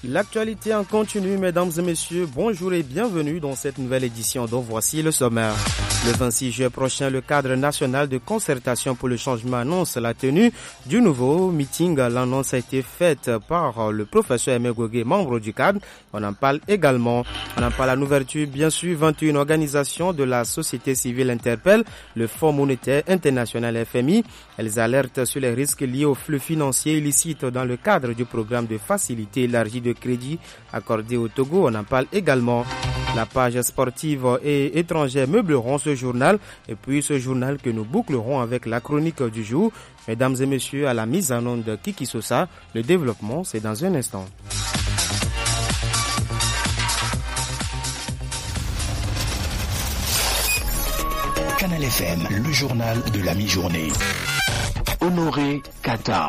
L'actualité en continu, mesdames et messieurs, bonjour et bienvenue dans cette nouvelle édition dont voici le sommaire. Le 26 juillet prochain, le cadre national de concertation pour le changement annonce la tenue du nouveau meeting. L'annonce a été faite par le professeur Aimé Gougué, membre du cadre. On en parle également. On en parle à l'ouverture, bien sûr. 21 organisations de la société civile interpellent le Fonds monétaire international FMI. Elles alertent sur les risques liés aux flux financiers illicites dans le cadre du programme de facilité élargie de crédit accordé au Togo. On en parle également. La page sportive et étrangère meubleront ce journal et puis ce journal que nous bouclerons avec la chronique du jour. Mesdames et messieurs, à la mise en onde de Kiki Sosa, le développement c'est dans un instant. Canal FM, le journal de la mi-journée. Honoré Kata.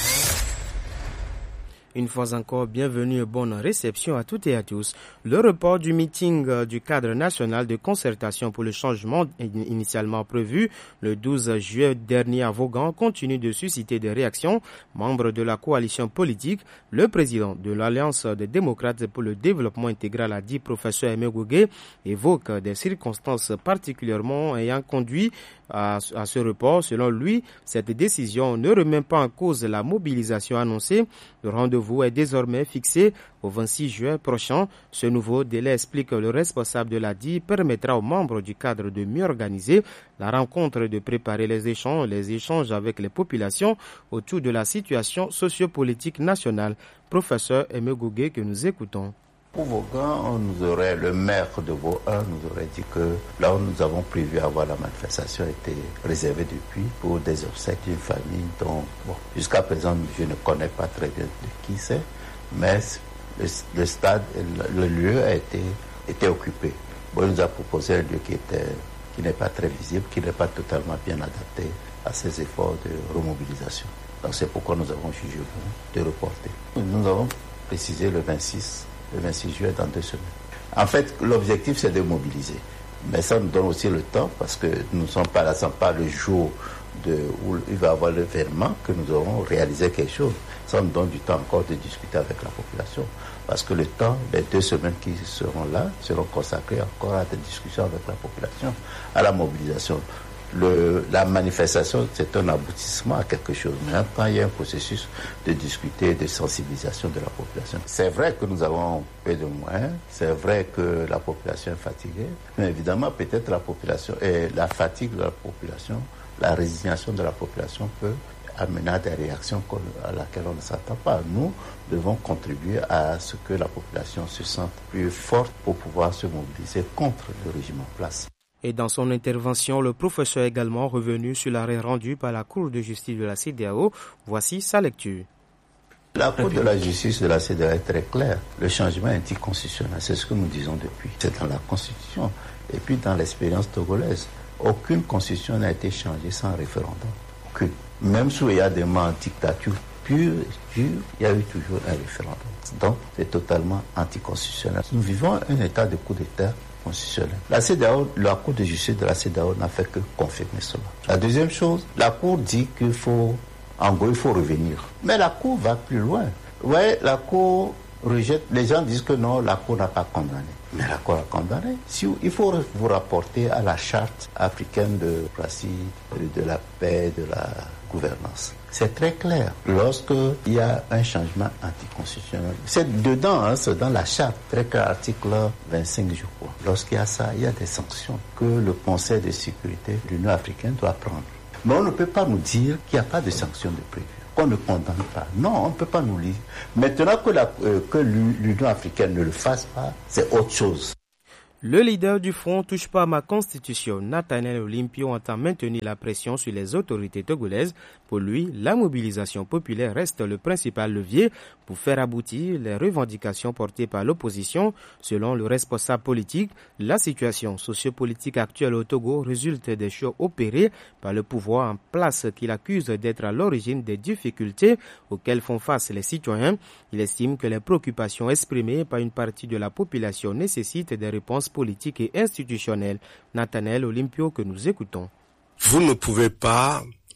Une fois encore, bienvenue et bonne réception à toutes et à tous. Le report du meeting du cadre national de concertation pour le changement initialement prévu le 12 juillet dernier à Vaughan continue de susciter des réactions. Membre de la coalition politique, le président de l'Alliance des démocrates pour le développement intégral a dit professeur Aimé Gougué évoque des circonstances particulièrement ayant conduit à ce report. Selon lui, cette décision ne remet pas en cause la mobilisation annoncée. Le rendez-vous est désormais fixé au 26 juin prochain. Ce nouveau délai, explique le responsable de l'ADI, permettra aux membres du cadre de mieux organiser la rencontre et de préparer les échanges avec les populations autour de la situation sociopolitique nationale. Professeur Aimé Gougué que nous écoutons. Pour Vaughan, le maire de Vaughan nous aurait dit que là où nous avons prévu avoir la manifestation était réservée depuis pour des obsèques d'une famille dont, jusqu'à présent, je ne connais pas très bien de qui c'est, mais le stade, le lieu a été occupé. Il nous a proposé un lieu qui n'est pas très visible, qui n'est pas totalement bien adapté à ces efforts de remobilisation. Donc c'est pourquoi nous avons jugé bon de reporter. Nous avons précisé le 26 juillet dans 2 semaines. En fait, l'objectif, c'est de mobiliser. Mais ça nous donne aussi le temps, parce que nous ne sommes pas là, ce n'est pas le jour où il va y avoir le virement que nous aurons réalisé quelque chose. Ça nous donne du temps encore de discuter avec la population. Parce que le temps, les 2 semaines qui seront là, seront consacrées encore à des discussions avec la population, à la mobilisation. La manifestation, c'est un aboutissement à quelque chose. Mais en même temps, il y a un processus de discuter, de sensibilisation de la population. C'est vrai que nous avons peu de moyens, c'est vrai que la population est fatiguée, mais évidemment, peut-être la population et la fatigue de la population, la résignation de la population peut amener à des réactions à laquelle on ne s'attend pas. Nous devons contribuer à ce que la population se sente plus forte pour pouvoir se mobiliser contre le régime en place. Et dans son intervention, le professeur est également revenu sur l'arrêt rendu par la Cour de justice de la CEDEAO. Voici sa lecture. La Cour de la justice de la CEDEAO est très claire. Le changement est anticonstitutionnel, c'est ce que nous disons depuis. C'est dans la Constitution et puis dans l'expérience togolaise. Aucune constitution n'a été changée sans référendum. Aucune. Même sous il y a des moments en dictature pure, il y a eu toujours un référendum. Donc c'est totalement anticonstitutionnel. Nous vivons un état de coup d'État constitutionnel. La CEDEAO, la Cour de justice de la CEDEAO n'a fait que confirmer cela. La deuxième chose, la Cour dit qu'il faut, en gros, il faut revenir. Mais la Cour va plus loin. Ouais, la Cour rejette. Les gens disent que non, la Cour n'a pas condamné. Mais la Cour a condamné. Il faut vous rapporter à la charte africaine de la paix, de la gouvernance. C'est très clair. Lorsqu'il y a un changement anticonstitutionnel, c'est dedans, c'est dans la charte, très clair, article 25, je crois. Lorsqu'il y a ça, il y a des sanctions que le Conseil de sécurité de l'Union africaine doit prendre. Mais on ne peut pas nous dire qu'il n'y a pas de sanctions de prévues, qu'on ne condamne pas. Non, on ne peut pas nous lire. Maintenant que l'Union africaine ne le fasse pas, c'est autre chose. Le leader du Front Touche pas à ma constitution, Nathaniel Olympio, entend maintenir la pression sur les autorités togolaises. Pour lui, la mobilisation populaire reste le principal levier pour faire aboutir les revendications portées par l'opposition. Selon le responsable politique, la situation sociopolitique actuelle au Togo résulte des choix opérés par le pouvoir en place qu'il accuse d'être à l'origine des difficultés auxquelles font face les citoyens. Il estime que les préoccupations exprimées par une partie de la population nécessitent des réponses politiques et institutionnelles. Nathaniel Olympio que nous écoutons. Vous ne pouvez pas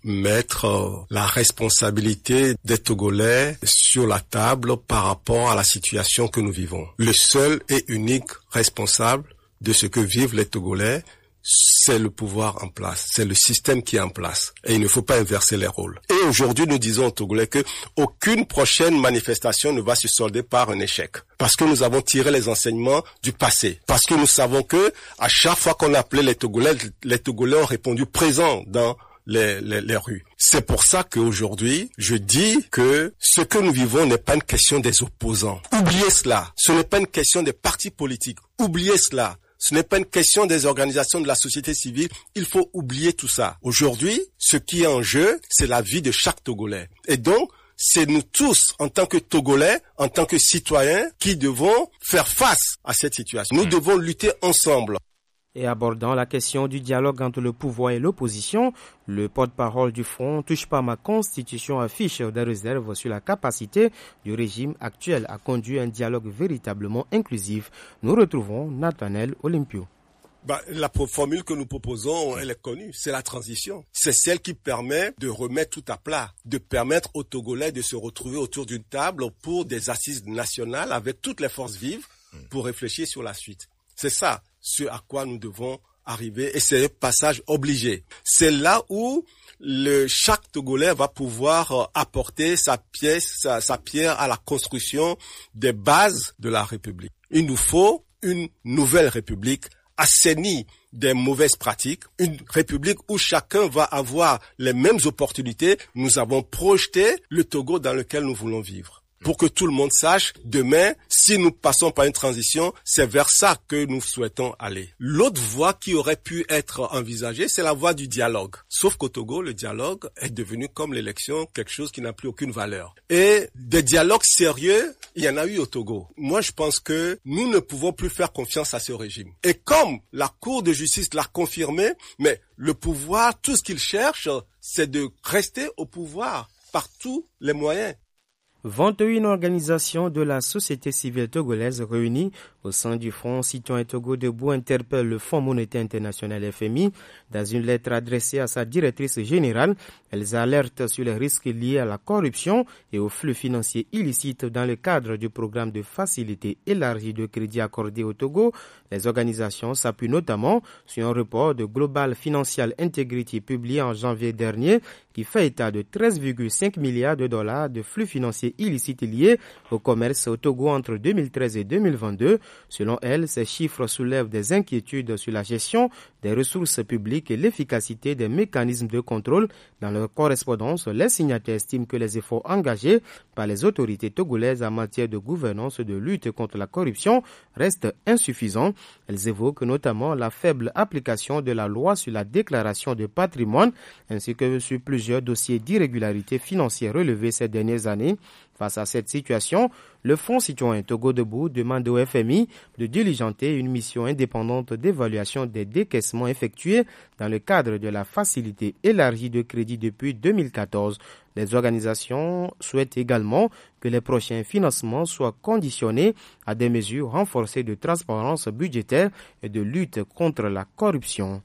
mettre la responsabilité des Togolais sur la table par rapport à la situation que nous vivons. Le seul et unique responsable de ce que vivent les Togolais, c'est le pouvoir en place, c'est le système qui est en place. Et il ne faut pas inverser les rôles. Et aujourd'hui, nous disons aux Togolais que aucune prochaine manifestation ne va se solder par un échec. Parce que nous avons tiré les enseignements du passé. Parce que nous savons que à chaque fois qu'on appelait les Togolais ont répondu présents dans les rues. C'est pour ça qu'aujourd'hui, je dis que ce que nous vivons n'est pas une question des opposants. Oubliez cela. Ce n'est pas une question des partis politiques. Oubliez cela. Ce n'est pas une question des organisations de la société civile. Il faut oublier tout ça. Aujourd'hui, ce qui est en jeu, c'est la vie de chaque Togolais. Et donc, c'est nous tous, en tant que Togolais, en tant que citoyens, qui devons faire face à cette situation. Nous devons lutter ensemble. Et abordant la question du dialogue entre le pouvoir et l'opposition, le porte-parole du Front Touche pas ma constitution affiche des réserves sur la capacité du régime actuel à conduire un dialogue véritablement inclusif. Nous retrouvons Nathaniel Olympio. La formule que nous proposons, elle est connue, c'est la transition. C'est celle qui permet de remettre tout à plat, de permettre aux Togolais de se retrouver autour d'une table pour des assises nationales avec toutes les forces vives pour réfléchir sur la suite. C'est ça, ce à quoi nous devons arriver, et c'est un passage obligé. C'est là où chaque Togolais va pouvoir apporter sa pierre à la construction des bases de la République. Il nous faut une nouvelle République assainie des mauvaises pratiques, une République où chacun va avoir les mêmes opportunités. Nous avons projeté le Togo dans lequel nous voulons vivre. Pour que tout le monde sache, demain, si nous passons par une transition, c'est vers ça que nous souhaitons aller. L'autre voie qui aurait pu être envisagée, c'est la voie du dialogue. Sauf qu'au Togo, le dialogue est devenu comme l'élection, quelque chose qui n'a plus aucune valeur. Et des dialogues sérieux, il y en a eu au Togo. Moi, je pense que nous ne pouvons plus faire confiance à ce régime. Et comme la Cour de justice l'a confirmé, mais le pouvoir, tout ce qu'il cherche, c'est de rester au pouvoir par tous les moyens. 21 organisations de la société civile togolaise réunies au sein du Front Citoyen Togo Debout interpellent le Fonds monétaire international FMI. Dans une lettre adressée à sa directrice générale, elles alertent sur les risques liés à la corruption et aux flux financiers illicites dans le cadre du programme de facilité élargie de crédit accordé au Togo. Les organisations s'appuient notamment sur un report de Global Financial Integrity publié en janvier dernier qui fait état de 13,5 milliards de dollars de flux financiers illicites liés au commerce au Togo entre 2013 et 2022. Selon elle, ces chiffres soulèvent des inquiétudes sur la gestion des ressources publiques et l'efficacité des mécanismes de contrôle. Dans leur correspondance, les signataires estiment que les efforts engagés par les autorités togolaises en matière de gouvernance et de lutte contre la corruption restent insuffisants. Elles évoquent notamment la faible application de la loi sur la déclaration de patrimoine ainsi que sur plusieurs dossiers d'irrégularité financière relevés ces dernières années. Face à cette situation, le Fonds citoyen Togo Debout demande au FMI de diligenter une mission indépendante d'évaluation des décaissements effectués dans le cadre de la facilité élargie de crédit depuis 2014. Les organisations souhaitent également que les prochains financements soient conditionnés à des mesures renforcées de transparence budgétaire et de lutte contre la corruption.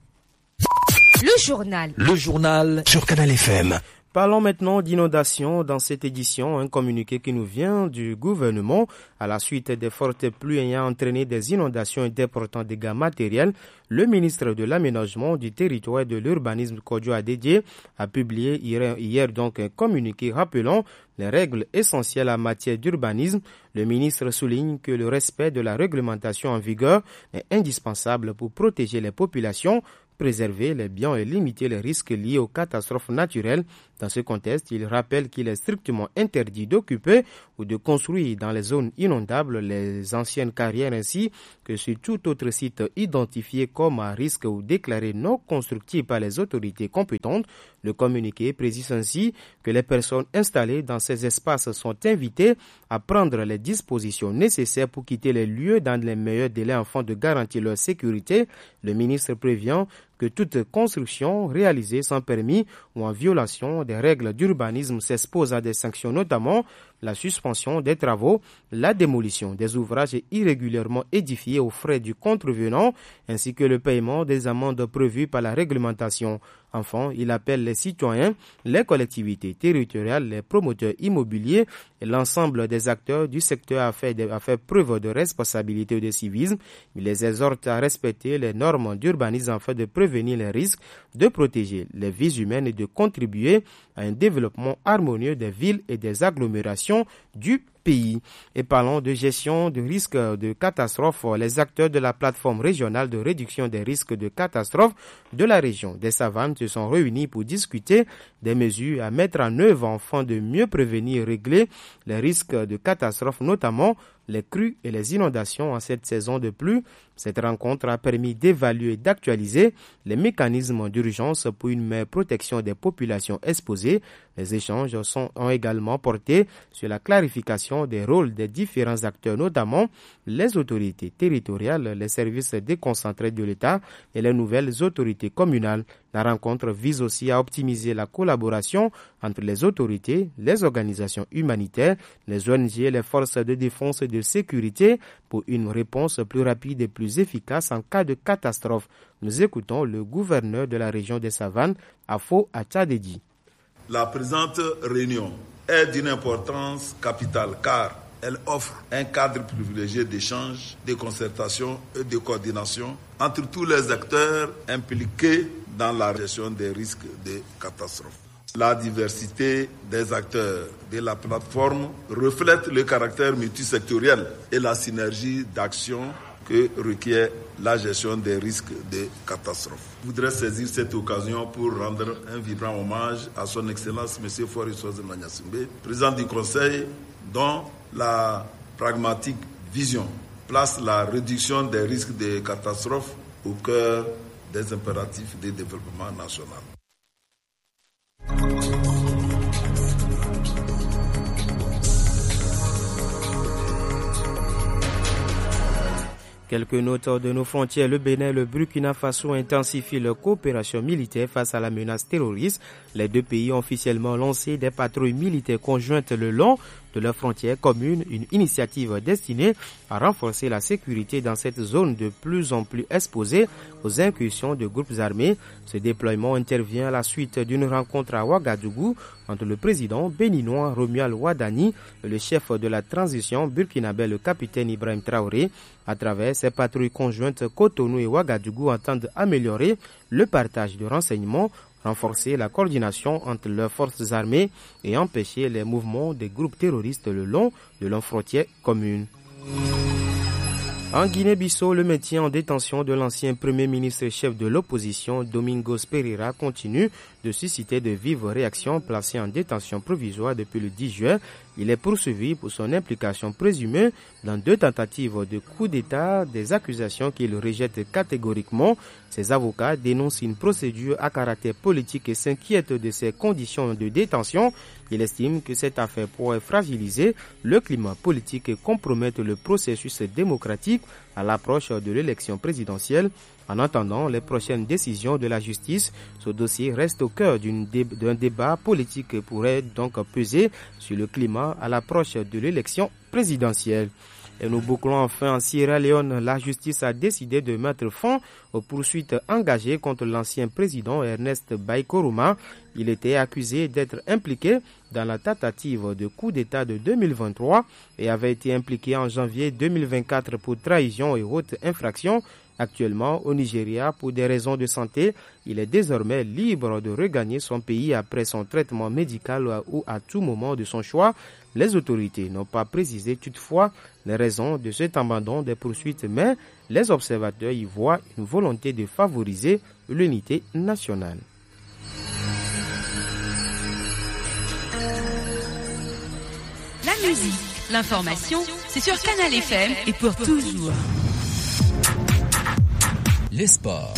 Le journal sur Canal FM. Parlons maintenant d'inondation dans cette édition, un communiqué qui nous vient du gouvernement à la suite des fortes pluies ayant entraîné des inondations et d'importants dégâts matériels. Le ministre de l'Aménagement du Territoire et de l'Urbanisme, Kojo Adedje, a publié hier donc un communiqué rappelant les règles essentielles en matière d'urbanisme. Le ministre souligne que le respect de la réglementation en vigueur est indispensable pour protéger les populations, préserver les biens et limiter les risques liés aux catastrophes naturelles. Dans ce contexte, il rappelle qu'il est strictement interdit d'occuper ou de construire dans les zones inondables les anciennes carrières ainsi que sur tout autre site identifié comme à risque ou déclaré non constructible par les autorités compétentes. Le communiqué précise ainsi que les personnes installées dans ces espaces sont invitées à prendre les dispositions nécessaires pour quitter les lieux dans les meilleurs délais afin de garantir leur sécurité. Le ministre prévient que toute construction réalisée sans permis ou en violation des règles d'urbanisme s'expose à des sanctions, notamment la suspension des travaux, la démolition des ouvrages irrégulièrement édifiés aux frais du contrevenant, ainsi que le paiement des amendes prévues par la réglementation. Enfin, il appelle les citoyens, les collectivités territoriales, les promoteurs immobiliers et l'ensemble des acteurs du secteur à faire preuve de responsabilité et de civisme. Il les exhorte à respecter les normes d'urbanisme afin de prévenir les risques, de protéger les vies humaines et de contribuer à un développement harmonieux des villes et des agglomérations du pays. Et parlons de gestion de risques de catastrophes, les acteurs de la plateforme régionale de réduction des risques de catastrophes de la région des Savanes se sont réunis pour discuter des mesures à mettre en œuvre afin de mieux prévenir et régler les risques de catastrophes, notamment les crues et les inondations en cette saison de pluie. Cette rencontre a permis d'évaluer et d'actualiser les mécanismes d'urgence pour une meilleure protection des populations exposées. Les échanges ont également porté sur la clarification des rôles des différents acteurs, notamment les autorités territoriales, les services déconcentrés de l'État et les nouvelles autorités communales. La rencontre vise aussi à optimiser la collaboration entre les autorités, les organisations humanitaires, les ONG et les forces de défense et de sécurité pour une réponse plus rapide et plus efficace en cas de catastrophe. Nous écoutons le gouverneur de la région des Savanes, Afo Atchadedi. La présente réunion est d'une importance capitale car elle offre un cadre privilégié d'échange, de concertation et de coordination entre tous les acteurs impliqués dans la gestion des risques de catastrophes. La diversité des acteurs de la plateforme reflète le caractère multisectoriel et la synergie d'action que requiert la gestion des risques de catastrophes. Je voudrais saisir cette occasion pour rendre un vibrant hommage à son Excellence M. Faure-Issoise Magnasimbe, président du Conseil, dont la pragmatique vision place la réduction des risques de catastrophes au cœur des impératifs de développement national. Quelques notes de nos frontières. Le Bénin et le Burkina Faso intensifient leur coopération militaire face à la menace terroriste. Les deux pays ont officiellement lancé des patrouilles militaires conjointes le long de leurs frontières communes, une initiative destinée à renforcer la sécurité dans cette zone de plus en plus exposée aux incursions de groupes armés. Ce déploiement intervient à la suite d'une rencontre à Ouagadougou entre le président béninois Romuald Wadani et le chef de la transition burkinabé, le capitaine Ibrahim Traoré. À travers ces patrouilles conjointes, Cotonou et Ouagadougou entendent améliorer le partage de renseignements, renforcer la coordination entre leurs forces armées et empêcher les mouvements des groupes terroristes le long de leurs frontières communes. En Guinée-Bissau, le maintien en détention de l'ancien premier ministre chef de l'opposition, Domingos Pereira, continue de susciter de vives réactions. Placé en détention provisoire depuis le 10 juin, il est poursuivi pour son implication présumée dans 2 tentatives de coup d'État, des accusations qu'il rejette catégoriquement. Ses avocats dénoncent une procédure à caractère politique et s'inquiètent de ses conditions de détention. Il estime que cette affaire pourrait fragiliser le climat politique et compromettre le processus démocratique à l'approche de l'élection présidentielle. En attendant les prochaines décisions de la justice, ce dossier reste au cœur d'un débat politique et pourrait donc peser sur le climat à l'approche de l'élection présidentielle. Et nous bouclons enfin en Sierra Leone. La justice a décidé de mettre fin aux poursuites engagées contre l'ancien président Ernest Bai Koroma. Il était accusé d'être impliqué dans la tentative de coup d'État de 2023 et avait été impliqué en janvier 2024 pour trahison et haute infraction. Actuellement, au Nigeria, pour des raisons de santé, il est désormais libre de regagner son pays après son traitement médical ou à tout moment de son choix. Les autorités n'ont pas précisé toutefois les raisons de cet abandon des poursuites, mais les observateurs y voient une volonté de favoriser l'unité nationale. La musique, l'information, c'est sur Canal FM et pour toujours. Les sports.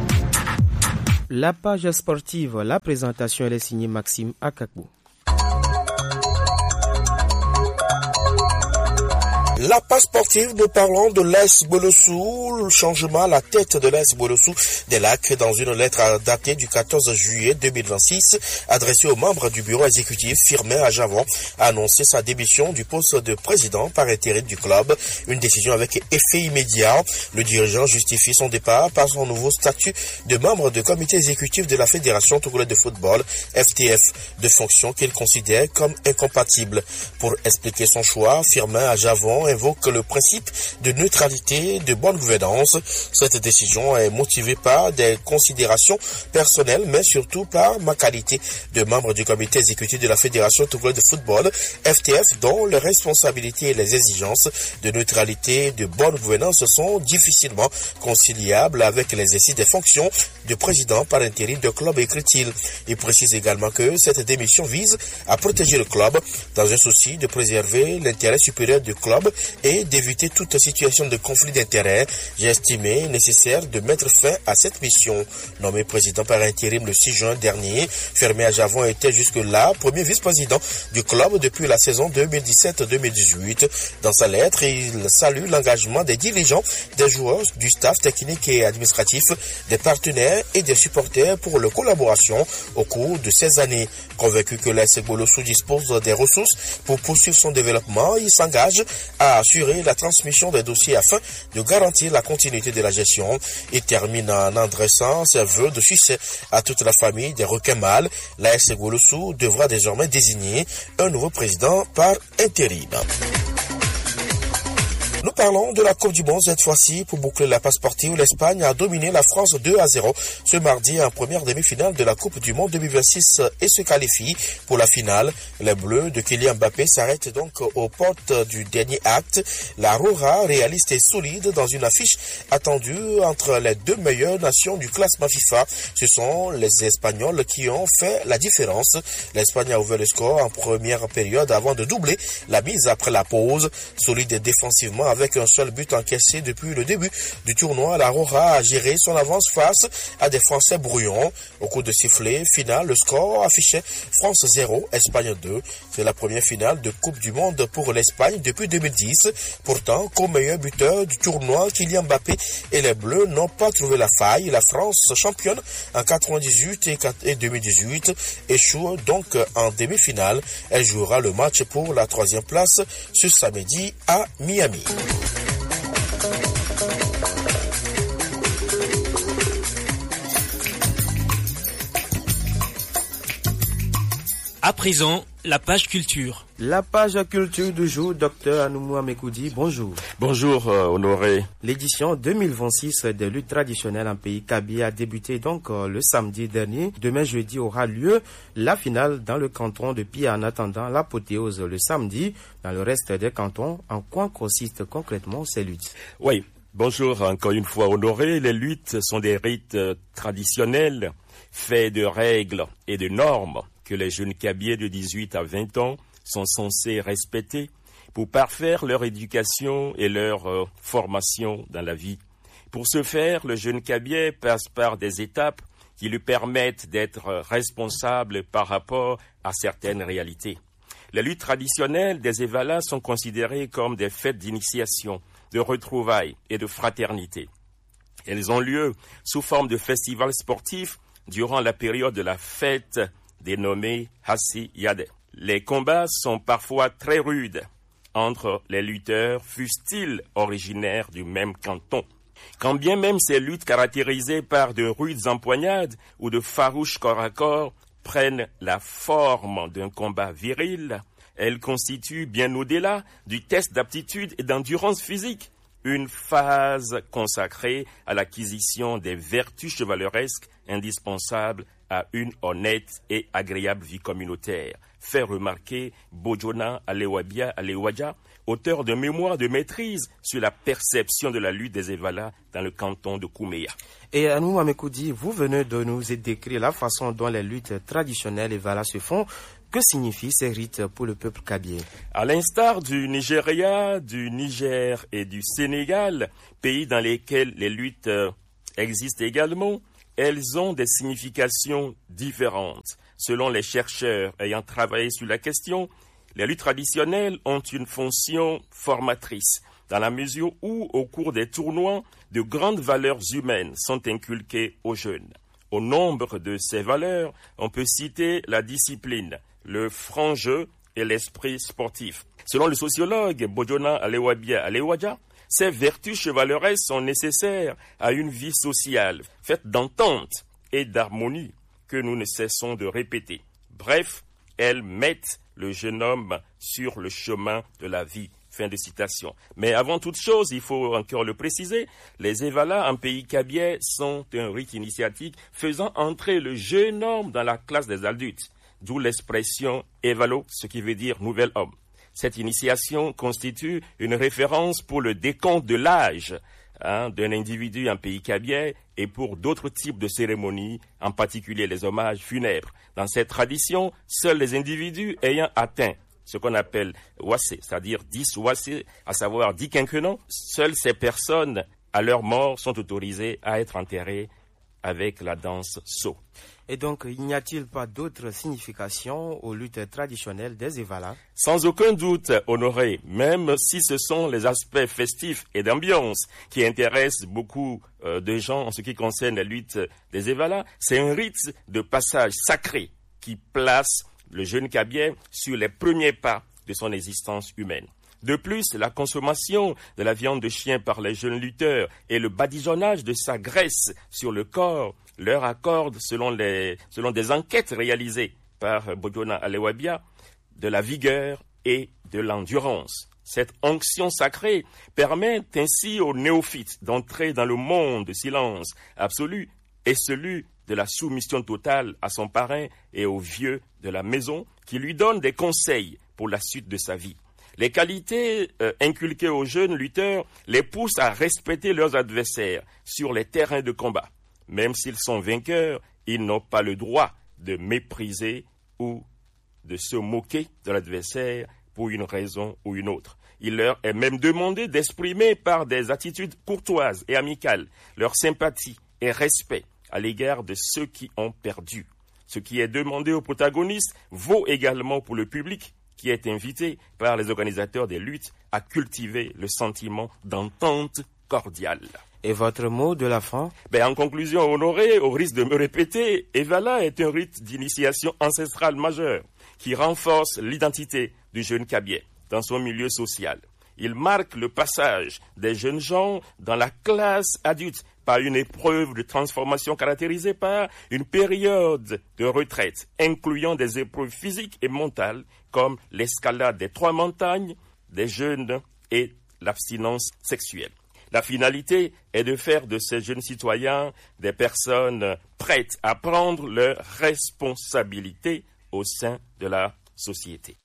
La page sportive, la présentation, elle est signée Maxime Akakbou. La passe sportive, nous parlons de l'AS Bolossou, le changement à la tête de l'AS Bolossou des Lacs dans une lettre datée du 14 juillet 2026 adressée aux membres du bureau exécutif. Firmin Ajavon a annoncé sa démission du poste de président par intérim du club, une décision avec effet immédiat. Le dirigeant justifie son départ par son nouveau statut de membre du comité exécutif de la Fédération togolaise de football, FTF, de fonction qu'il considère comme incompatible. Pour expliquer son choix, Firmin Ajavon invoque le principe de neutralité, de bonne gouvernance. Cette décision est motivée par des considérations personnelles, mais surtout par ma qualité de membre du comité exécutif de la Fédération togolaise de football, FTF, dont les responsabilités et les exigences de neutralité et de bonne gouvernance sont difficilement conciliables avec l'exercice des fonctions de président par intérim de club, écrit-il. Il précise également que cette démission vise à protéger le club dans un souci de préserver l'intérêt supérieur du club et d'éviter toute situation de conflit d'intérêts. J'ai estimé nécessaire de mettre fin à cette mission. Nommé président par intérim le 6 juin dernier, Firmin Ajavon était jusque-là premier vice-président du club depuis la saison 2017-2018. Dans sa lettre, il salue l'engagement des dirigeants, des joueurs, du staff technique et administratif, des partenaires et des supporters pour leur collaboration au cours de ces années. Convaincu que l'AS Bolossou dispose des ressources pour poursuivre son développement, il s'engage à assurer la transmission des dossiers afin de garantir la continuité de la gestion. Il termine en adressant ses vœux de succès à toute la famille des requins mâles. L'AS Bolossou devra désormais désigner un nouveau président par intérim. Nous parlons de la Coupe du Monde cette fois-ci. Pour boucler la passe sportive, l'Espagne a dominé la France 2-0 ce mardi en première demi-finale de la Coupe du Monde 2026 et se qualifie pour la finale. Les Bleus de Kylian Mbappé s'arrêtent donc aux portes du dernier acte. La Roja, réaliste et solide dans une affiche attendue entre les deux meilleures nations du classement FIFA. Ce sont les Espagnols qui ont fait la différence. L'Espagne a ouvert le score en première période avant de doubler la mise après la pause. Solide défensivement avec un seul but encaissé depuis le début du tournoi, la Roja a géré son avance face à des Français brouillons. Au coup de sifflet final, le score affichait France 0, Espagne 2. C'est la première finale de Coupe du Monde pour l'Espagne depuis 2010. Pourtant, comme meilleur buteur du tournoi, Kylian Mbappé et les Bleus n'ont pas trouvé la faille. La France, championne en 98 et 2018, échoue donc en demi-finale. Elle jouera le match pour la 3e place ce samedi à Miami. À présent, la page culture. La page culture du jour, Dr Anoumou Mekoudi, bonjour. Bonjour Honoré. L'édition 2026 des luttes traditionnelles en pays Kabylie a débuté donc le samedi dernier. Demain jeudi aura lieu la finale dans le canton de Pia en attendant l'apothéose le samedi dans le reste des cantons. En quoi consistent concrètement ces luttes? Oui, bonjour encore une fois Honoré. Les luttes sont des rites traditionnels faits de règles et de normes que les jeunes Kabyliens de 18 à 20 ans sont censés respecter pour parfaire leur éducation et leur formation dans la vie. Pour ce faire, le jeune Kabylien passe par des étapes qui lui permettent d'être responsable par rapport à certaines réalités. Les luttes traditionnelles des Evala sont considérées comme des fêtes d'initiation, de retrouvailles et de fraternité. Elles ont lieu sous forme de festivals sportifs durant la période de la fête dénommée Hassi Yade. Les combats sont parfois très rudes entre les lutteurs, fussent-ils originaires du même canton. Quand bien même ces luttes caractérisées par de rudes empoignades ou de farouches corps à corps prennent la forme d'un combat viril, elles constituent bien au-delà du test d'aptitude et d'endurance physique une phase consacrée à l'acquisition des vertus chevaleresques indispensables à une honnête et agréable vie communautaire, fait remarquer Bojona Alewadja, auteur de mémoire de maîtrise sur la perception de la lutte des Evala dans le canton de Kouméa. Et Anoumou Amekoudi, vous venez de nous décrire la façon dont les luttes traditionnelles Evala se font. Que signifient ces rites pour le peuple kabyle? À l'instar du Nigeria, du Niger et du Sénégal, pays dans lesquels les luttes existent également, elles ont des significations différentes. Selon les chercheurs ayant travaillé sur la question, Les luttes traditionnelles ont une fonction formatrice, dans la mesure où, au cours des tournois, de grandes valeurs humaines sont inculquées aux jeunes. Au nombre de ces valeurs, on peut citer la discipline, le franc jeu et l'esprit sportif. Selon le sociologue Bojona Alewadja, ces vertus chevaleresques sont nécessaires à une vie sociale, faite d'entente et d'harmonie, que nous ne cessons de répéter. Bref, elles mettent le jeune homme sur le chemin de la vie. Fin de citation. Mais avant toute chose, il faut encore le préciser, les Evala en pays kabyais sont un rite initiatique faisant entrer le jeune homme dans la classe des adultes, d'où l'expression Evalo, ce qui veut dire nouvel homme. Cette initiation constitue une référence pour le décompte de l'âge d'un individu en pays kabyais et pour d'autres types de cérémonies, en particulier les hommages funèbres. Dans cette tradition, seuls les individus ayant atteint ce qu'on appelle Wassé, c'est-à-dire 10 Wassé, à savoir 10 quinquennats, seules ces personnes, à leur mort, sont autorisées à être enterrées avec la danse So. Et donc, il n'y a-t-il pas d'autres significations aux luttes traditionnelles des Evala? Sans aucun doute, Honoré, même si ce sont les aspects festifs et d'ambiance qui intéressent beaucoup de gens en ce qui concerne la lutte des Evala, c'est un rite de passage sacré qui place le jeune Kabyais sur les premiers pas de son existence humaine. De plus, la consommation de la viande de chien par les jeunes lutteurs et le badigeonnage de sa graisse sur le corps leur accordent, selon des enquêtes réalisées par Bojona Alewadja, de la vigueur et de l'endurance. Cette onction sacrée permet ainsi aux néophytes d'entrer dans le monde de silence absolu et celui de la soumission totale à son parrain et aux vieux de la maison qui lui donnent des conseils pour la suite de sa vie. Les qualités inculquées aux jeunes lutteurs les poussent à respecter leurs adversaires sur les terrains de combat. Même s'ils sont vainqueurs, ils n'ont pas le droit de mépriser ou de se moquer de l'adversaire pour une raison ou une autre. Il leur est même demandé d'exprimer par des attitudes courtoises et amicales leur sympathie et respect à l'égard de ceux qui ont perdu. Ce qui est demandé aux protagonistes vaut également pour le public qui est invité par les organisateurs des luttes à cultiver le sentiment d'entente cordiale. Et votre mot de la fin? En conclusion, Honoré, au risque de me répéter, Evala est un rite d'initiation ancestrale majeur qui renforce l'identité du jeune Kabyais dans son milieu social. Il marque le passage des jeunes gens dans la classe adulte par une épreuve de transformation caractérisée par une période de retraite, incluant des épreuves physiques et mentales comme l'escalade des 3 montagnes, des jeûnes et l'abstinence sexuelle. La finalité est de faire de ces jeunes citoyens des personnes prêtes à prendre leurs responsabilités au sein de la société.